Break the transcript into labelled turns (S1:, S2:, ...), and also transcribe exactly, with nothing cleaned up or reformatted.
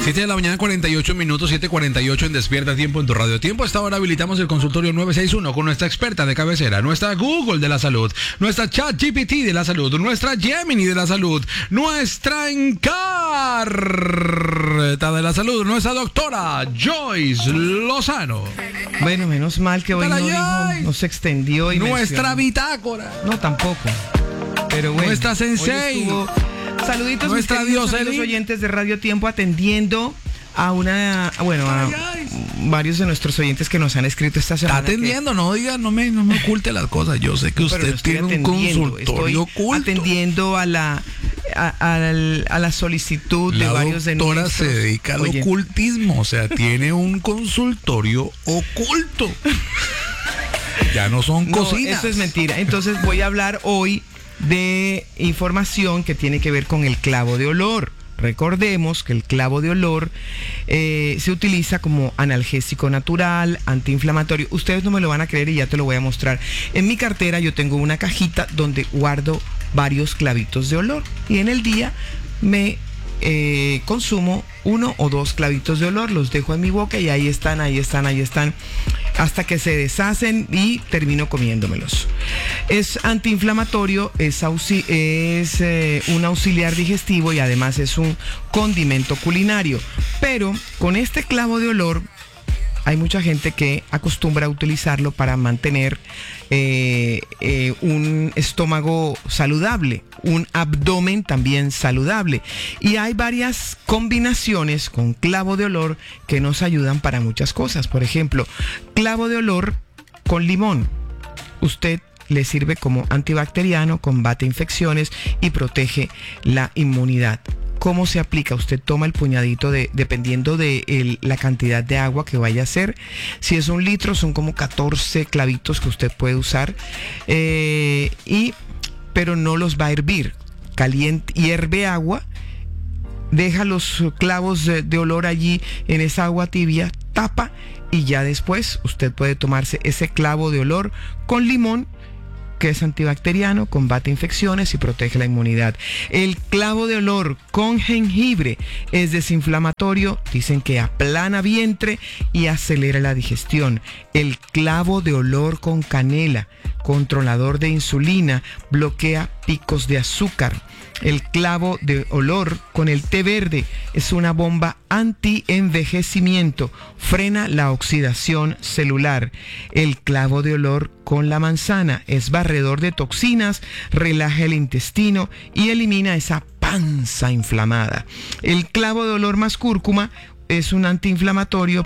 S1: siete de la mañana, cuarenta y ocho minutos, siete cuarenta y ocho en Despierta Tiempo en tu Radio Tiempo. A esta hora habilitamos el consultorio nueve seis uno con nuestra experta de cabecera, nuestra Google de la salud, nuestra ChatGPT de la salud, nuestra Gemini de la salud, nuestra Encarta de la salud, nuestra doctora Joyce Lozano.
S2: Bueno, menos mal que hoy no, dijo, no se extendió y
S1: nuestra
S2: mencionó.
S1: bitácora.
S2: No, tampoco. Pero bueno.
S1: Nuestra sensei.
S2: Estuvo... Saluditos
S1: Nuestra
S2: a los oyentes de Radio Tiempo atendiendo a una, bueno, a varios de nuestros oyentes que nos han escrito esta semana.
S1: Está atendiendo, que, no diga, no me, no me oculte las cosas. Yo sé que usted no tiene un consultorio oculto.
S2: Atendiendo a la a, a, a la solicitud
S1: la
S2: de varios de
S1: nuestros. La
S2: nuestros
S1: doctora se dedica al oyentes. ocultismo, o sea, tiene un consultorio oculto. Ya no son
S2: no,
S1: cocinas.
S2: Eso es mentira. Entonces voy a hablar hoy de información que tiene que ver con el clavo de olor. Recordemos que el clavo de olor eh, se utiliza como analgésico natural, antiinflamatorio. Ustedes no me lo van a creer y ya te lo voy a mostrar. En mi cartera yo tengo una cajita donde guardo varios clavitos de olor y en el día me eh, consumo uno o dos clavitos de olor, los dejo en mi boca y ahí están, ahí están, ahí están, hasta que se deshacen y termino comiéndomelos. Es antiinflamatorio, es, auxi- es eh, un auxiliar digestivo y además es un condimento culinario. Pero con este clavo de olor hay mucha gente que acostumbra a utilizarlo para mantener eh, eh, un estómago saludable, un abdomen también saludable. Y hay varias combinaciones con clavo de olor que nos ayudan para muchas cosas. Por ejemplo, clavo de olor con limón. Usted le sirve como antibacteriano, combate infecciones y protege la inmunidad. ¿Cómo se aplica? Usted toma el puñadito de, dependiendo de el, la cantidad de agua que vaya a hacer. Si es un litro, son como catorce clavitos que usted puede usar. Eh, y, pero no los va a hervir. Caliente, hierve agua, deja los clavos de, de olor allí en esa agua tibia, tapa y ya después usted puede tomarse ese clavo de olor con limón, que es antibacteriano, combate infecciones y protege la inmunidad. El clavo de olor con jengibre es desinflamatorio, dicen que aplana vientre y acelera la digestión. El clavo de olor con canela, controlador de insulina, bloquea picos de azúcar. El clavo de olor con el té verde es una bomba anti-envejecimiento, frena la oxidación celular. El clavo de olor con la manzana es barredor de toxinas, relaja el intestino y elimina esa panza inflamada. El clavo de olor más cúrcuma es un antiinflamatorio,